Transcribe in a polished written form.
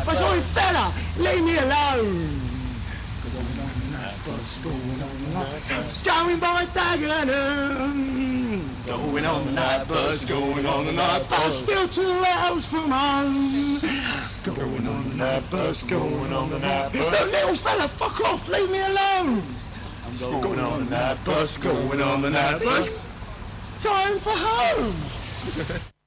I saw him, fella, leave me alone. Going on the night bus, going on the night bus. Going by Dagenham. Going on the night bus, going on the night bus. Still 2 hours from home. Going on the night bus, going on the night bus. No, little fella, fuck off, leave me alone. I'm going on the night bus, going on the night bus. Time for home.